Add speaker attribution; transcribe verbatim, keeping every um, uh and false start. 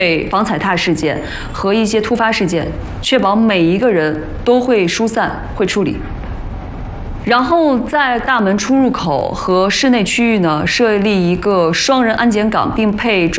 Speaker 1: 防踩踏事件和一些突发事件，确保每一个人都会疏散、会处理。然后在大门出入口和室内区域呢，设立一个双人安检岗，并配专